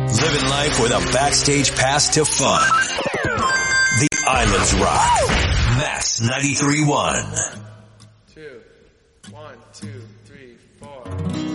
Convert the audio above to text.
Living life with a backstage pass to fun. The Islands Rock. Max 93.1. 2, 1, 2, 3, 4.